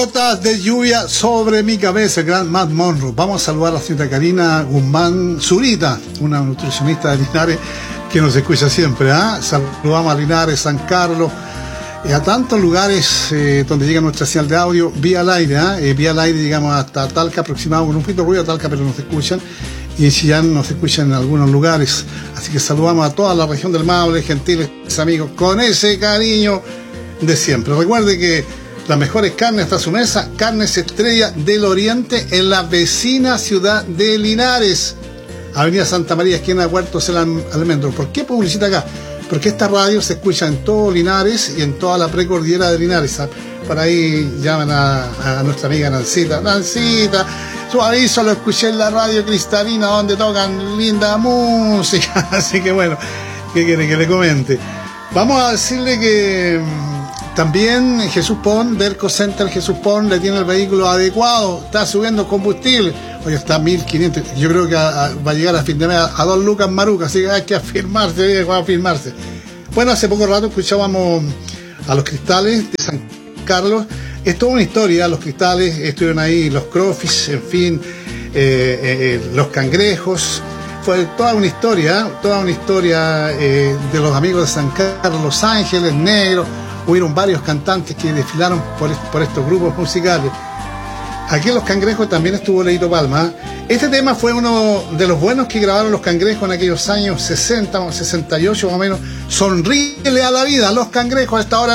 Gotas de lluvia sobre mi cabeza, el gran Matt Monroe. Vamos a saludar a la señora Karina Guzmán Zurita, una nutricionista de Linares que nos escucha siempre. Saludamos a Linares, San Carlos, y a tantos lugares donde llega nuestra señal de audio vía al aire. Vía al aire llegamos hasta Talca, aproximado con un poquito de ruido a Talca, pero nos escuchan. Y en Chillán nos escuchan en algunos lugares. Así que saludamos a toda la región del Maule, gentiles amigos, con ese cariño de siempre. Recuerde que las mejores carnes hasta su mesa, Carnes Estrella del Oriente, en la vecina ciudad de Linares, Avenida Santa María, esquina de Huertos El Almendro. ¿Por qué publicita acá? Porque esta radio se escucha en todo Linares y en toda la precordillera de Linares. Por ahí llaman a nuestra amiga Nancita. Nancita, su aviso lo escuché en la radio cristalina donde tocan linda música. Así que bueno, ¿qué quiere que le comente? Vamos a decirle que también Jesús Pon, Derco Center Jesús Pon, le tiene el vehículo adecuado, está subiendo combustible. Oye, está 1.500, yo creo que va a llegar a fin de mes a 2 lucas marucas, así que hay que afirmarse, va a afirmarse. Bueno, hace poco rato escuchábamos a Los Cristales de San Carlos. Es toda una historia, Los Cristales, estuvieron ahí los Crofis, en fin, los Cangrejos. Fue toda una historia de los amigos de San Carlos, Los Ángeles, Negro. Hubieron varios cantantes que desfilaron por estos grupos musicales. Aquí en Los Cangrejos también estuvo Leito Palma. Este tema fue uno de los buenos que grabaron Los Cangrejos en aquellos años 60, 68 más o menos. Sonríele a la vida, Los Cangrejos a esta hora.